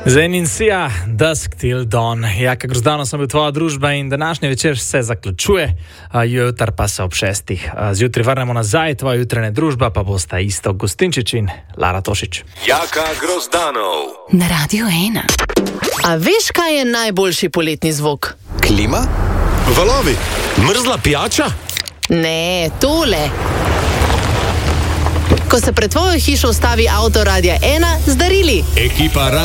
Zenincija, Dusk Till Dawn. Jaka Grozdano sem bil tvoja družba in današnji večer se zaključuje, jutri pa se ob 6. Zjutraj vrnemo nazaj, tvoja jutranja družba pa bosta isto Gostinčič in Lara Tošič. Jaka Grozdanov na Radio 1. A veš, kaj je najboljši poletni zvok? Klima? Valovi? Mrzla pijača? Ne, tole. Ko se pred tvojo hišo ustavi avto Radia 1 z darili. Ekipa